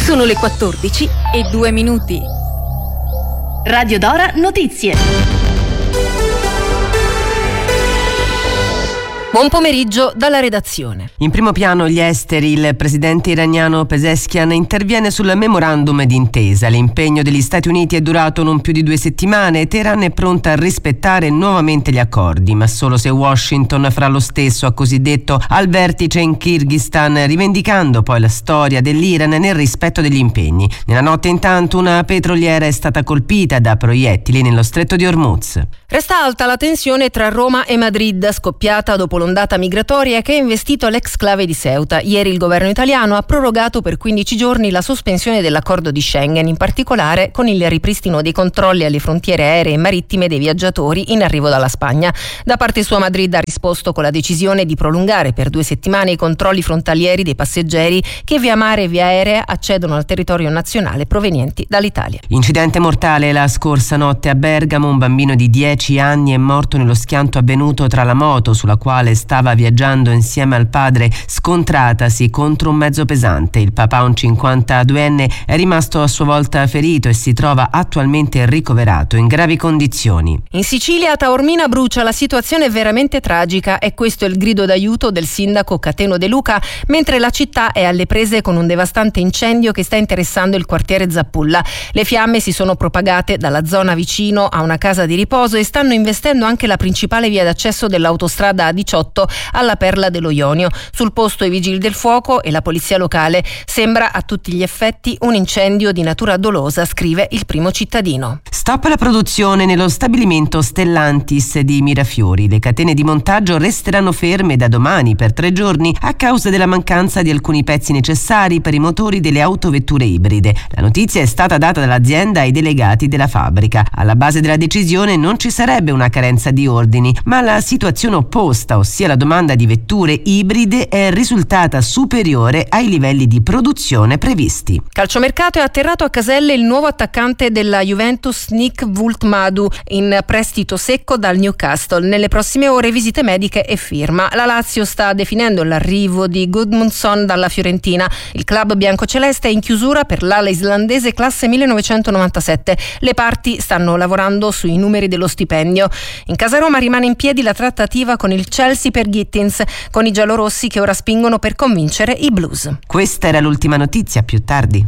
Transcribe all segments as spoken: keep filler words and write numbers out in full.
Sono le quattordici e due minuti. Radio Dora Notizie. Buon pomeriggio dalla redazione. In primo piano gli esteri. Il presidente iraniano Pezeshkian interviene sul memorandum d'intesa. L'impegno degli Stati Uniti è durato non più di due settimane e Teheran è pronta a rispettare nuovamente gli accordi, ma solo se Washington farà lo stesso, ha così detto al vertice in Kirghizistan, rivendicando poi la storia dell'Iran nel rispetto degli impegni. Nella notte intanto una petroliera è stata colpita da proiettili nello stretto di Hormuz. Resta alta la tensione tra Roma e Madrid, scoppiata dopo l'ondata migratoria che ha investito l'exclave di Ceuta. Ieri il governo italiano ha prorogato per quindici giorni la sospensione dell'accordo di Schengen, in particolare con il ripristino dei controlli alle frontiere aeree e marittime dei viaggiatori in arrivo dalla Spagna. Da parte sua Madrid ha risposto con la decisione di prolungare per due settimane i controlli frontalieri dei passeggeri che via mare e via aerea accedono al territorio nazionale provenienti dall'Italia. Incidente mortale la scorsa notte a Bergamo. Un bambino di dieci anni è morto nello schianto avvenuto tra la moto sulla quale stava viaggiando insieme al padre scontratasi contro un mezzo pesante. Il papà, un cinquantaduenne, è rimasto a sua volta ferito e si trova attualmente ricoverato in gravi condizioni. In Sicilia, a Taormina brucia, la situazione è veramente tragica e questo è il grido d'aiuto del sindaco Cateno De Luca, mentre la città è alle prese con un devastante incendio che sta interessando il quartiere Zappulla. Le fiamme si sono propagate dalla zona vicino a una casa di riposo e stanno investendo anche la principale via d'accesso dell'autostrada A diciotto alla Perla dello Ionio. Sul posto i vigili del fuoco e la polizia locale. Sembra a tutti gli effetti un incendio di natura dolosa, scrive il Primo Cittadino. Stop alla produzione nello stabilimento Stellantis di Mirafiori. Le catene di montaggio resteranno ferme da domani per tre giorni a causa della mancanza di alcuni pezzi necessari per i motori delle autovetture ibride. La notizia è stata data dall'azienda ai delegati della fabbrica. Alla base della decisione non ci sarebbe una carenza di ordini, ma la situazione opposta, ossia la domanda di vetture ibride, è risultata superiore ai livelli di produzione previsti. Calciomercato, è atterrato a Caselle il nuovo attaccante della Juventus Nick Vultmadu, in prestito secco dal Newcastle. Nelle prossime ore visite mediche e firma. La Lazio sta definendo l'arrivo di Gudmundsson dalla Fiorentina. Il club biancoceleste è in chiusura per l'ala islandese classe millenovecentonovantasette. Le parti stanno lavorando sui numeri dello stipendio. In casa Roma rimane in piedi la trattativa con il Chelsea per Gittins, con i giallorossi che ora spingono per convincere i blues. Questa era l'ultima notizia, più tardi.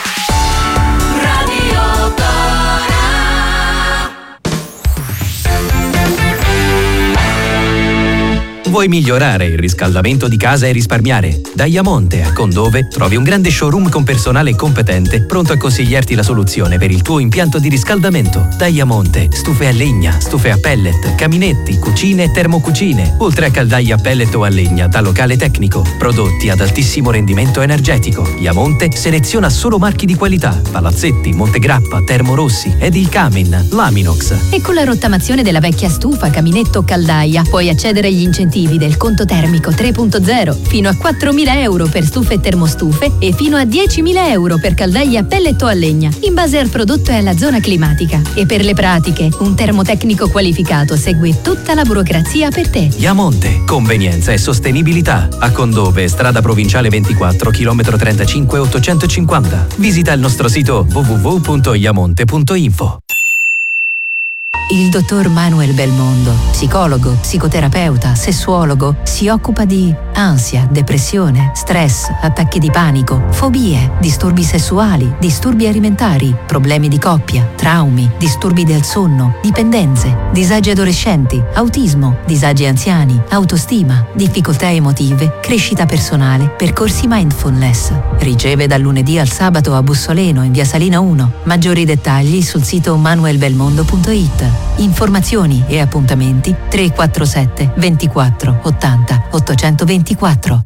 Vuoi migliorare il riscaldamento di casa e risparmiare? Da Iamonte a Condove trovi un grande showroom con personale competente pronto a consigliarti la soluzione per il tuo impianto di riscaldamento. Da Iamonte, stufe a legna, stufe a pellet, caminetti, cucine e termocucine, oltre a caldaie a pellet o a legna da locale tecnico. Prodotti ad altissimo rendimento energetico. Iamonte seleziona solo marchi di qualità: Palazzetti, Montegrappa, Termorossi ed il Camin, Laminox. E con la rottamazione della vecchia stufa, caminetto o caldaia puoi accedere agli incentivi del conto termico tre punto zero, fino a quattromila euro per stufe e termostufe e fino a diecimila euro per caldaie a pellet o a legna, in base al prodotto e alla zona climatica. E per le pratiche, un termotecnico qualificato segue tutta la burocrazia per te. Iamonte, convenienza e sostenibilità. A Condove, strada provinciale ventiquattro, chilometro trentacinque ottocentocinquanta. Visita il nostro sito w w w punto iamonte punto info. Il dottor Manuel Belmondo, psicologo, psicoterapeuta, sessuologo, si occupa di ansia, depressione, stress, attacchi di panico, fobie, disturbi sessuali, disturbi alimentari, problemi di coppia, traumi, disturbi del sonno, dipendenze, disagi adolescenti, autismo, disagi anziani, autostima, difficoltà emotive, crescita personale, percorsi mindfulness. Riceve dal lunedì al sabato a Bussoleno in via Salina uno. Maggiori dettagli sul sito manuel belmondo punto it. Informazioni e appuntamenti tre quattro sette ventiquattro ottanta ottocentoventiquattro.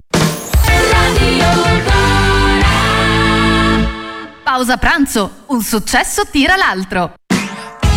Pausa pranzo, un successo tira l'altro.